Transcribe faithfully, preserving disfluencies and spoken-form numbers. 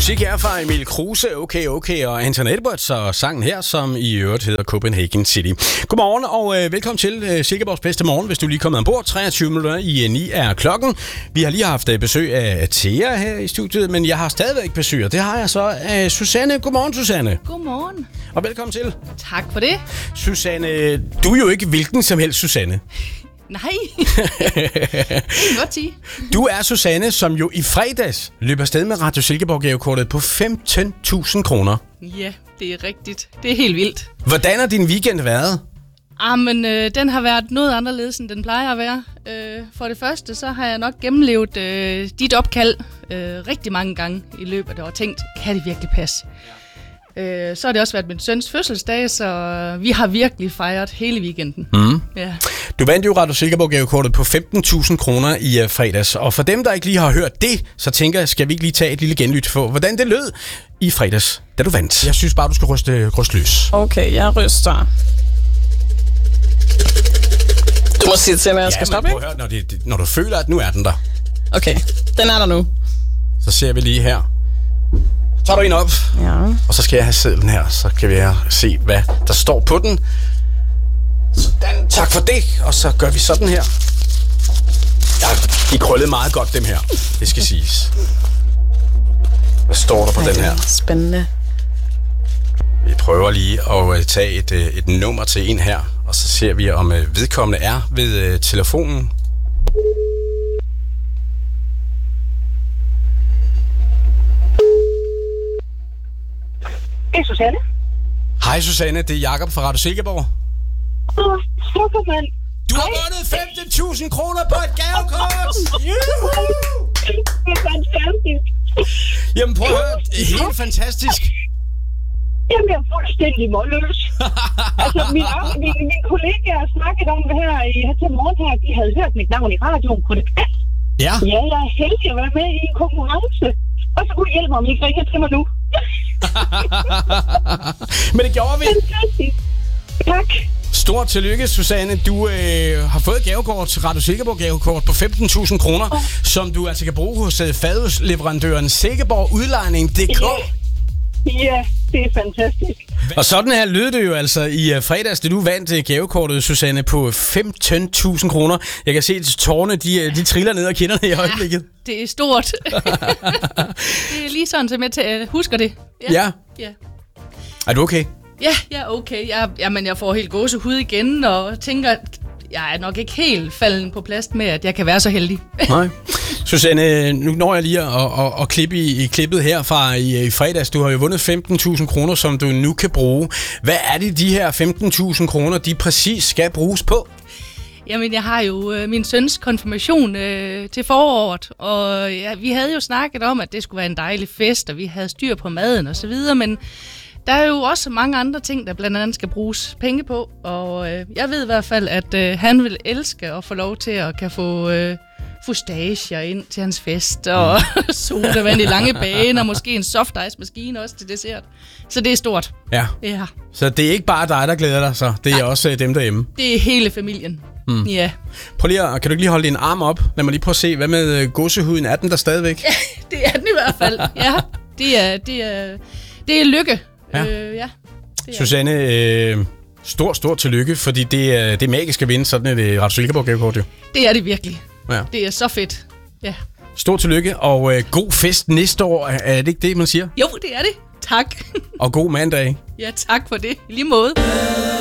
Musik her fra Emil Kruse, Okay Okay og Anton Edwards, og sangen her, som i øvrigt hedder Copenhagen City. Godmorgen og øh, velkommen til øh, Silkeborgs bedste morgen, hvis du lige er kommet ombord. treogtyve minutter i ni er klokken. Vi har lige haft øh, besøg af Thea her i studiet, men jeg har stadigvæk besøg, og det har jeg så af Susanne. Godmorgen, Susanne. Godmorgen. Og velkommen til. Tak for det. Susanne, du er jo ikke hvilken som helst Susanne. Nej, det kan godt sige. Du er Susanne, som jo i fredags løber afsted med Radio Silkeborg-gavekortet på femten tusind kroner. Ja, det er rigtigt. Det er helt vildt. Hvordan har din weekend været? Jamen, øh, den har været noget anderledes, end den plejer at være. Øh, for det første, så har jeg nok gennemlevet øh, dit opkald øh, rigtig mange gange i løbet og tænkt, kan det virkelig passe? Øh, så har det også været min søns fødselsdag, så vi har virkelig fejret hele weekenden. Mm. Ja. Du vandt jo Radio Silkeborg-gavekortet på femten tusind kroner i uh, fredags. Og for dem, der ikke lige har hørt det, så tænker jeg, skal vi ikke lige tage et lille genlyt for, hvordan det lød i fredags, da du vandt. Jeg synes bare, du skal ryste, ryste løs. Okay, jeg ryster. Du må sige til mig, at jeg skal ja, stoppe, ikke? Høre, når, det, når du føler, at nu er den der. Okay, den er der nu. Så ser vi lige her. Så tager du en op, ja. Og så skal jeg have sedlen her, så kan vi se, hvad der står på den. Sådan, tak for det, og så gør vi sådan her. Ja, de krøllede meget godt, dem her, det skal siges. Hvad står der på ja, den her? Spændende. Vi prøver lige at tage et, et nummer til en her, og så ser vi, om vedkommende er ved telefonen. Det er Susanne. Hej Susanne, det er Jakob fra Radio Silkeborg. Åh, oh, super mand. Du har vundet femten tusind kroner på et gavekort! Det er fantastisk. Jamen prøv at høre, det er helt fantastisk. Jamen, jeg er fuldstændig målløs. Altså, min, min, min kollegaer snakkede om det her i til morgen her, de havde hørt mit navn i radioen. Kunne det passe? Ja. Ja, jeg er heldig at være med i en konkurrence. Og så kunne du hjælpe mig, om I ikke ringer til mig nu. Men det gjorde vi. Fantastisk. Tak. Stort tillykke, Susanne. Du øh, har fået gavekort, Radio Silkeborg gavekort på femten tusind kroner, oh. som du altså kan bruge hos øh, fadhusleverandøren Silkeborg Udlejning punktum d k. Ja. ja, det er fantastisk. Og sådan her lød det jo altså i uh, fredags, da du vandt uh, gavekortet, Susanne, på femten tusind kroner. Jeg kan se, at tårerne, de, de triller ned ad kinderne i øjeblikket. Ja, det er stort. Det er lige sådan, som jeg t- husker det. Ja. ja. ja. Er du okay? Ja, jeg er okay. Jeg, jamen, jeg får helt gåsehud igen, og tænker, at jeg er nok ikke helt falden på plads med, at jeg kan være så heldig. Nej. Susanne, nu når jeg lige at, at, at klippe i, i klippet her fra i, i fredags. Du har jo vundet femten tusind kroner, som du nu kan bruge. Hvad er det, de her femten tusind kroner, de præcis skal bruges på? Jamen, jeg har jo øh, min søns konfirmation øh, til foråret, og ja, vi havde jo snakket om, at det skulle være en dejlig fest, og vi havde styr på maden og så videre, men der er jo også mange andre ting, der blandt andet skal bruges penge på, og øh, jeg ved i hvert fald, at øh, han vil elske at få lov til at kan få øh, fustager ind til hans fest, og mm. sodavand i lange baner, og måske en soft ice maskine også til dessert. Så det er stort. Ja. ja. Så det er ikke bare dig, der glæder dig, så det er Nej. også øh, dem derhjemme. Det er hele familien. Mm. Ja. Prøv lige at, kan du ikke lige holde din arm op? Lad mig lige prøve at se, hvad med øh, gåsehuden? Er den der stadigvæk? Ja, det er den i hvert fald. Ja, det er, det er, det er lykke. Ja. Øh, ja, det er. Susanne, øh, stor, stor tillykke, fordi det er, det er magisk at vinde sådan et Radio Silkeborg gavekort, jo. Det er det virkelig. Ja. Det er så fedt. Ja. Stor tillykke, og øh, god fest næste år. Er det ikke det, man siger? Jo, det er det. Tak. Og god mandag. Ja, tak for det. I lige måde.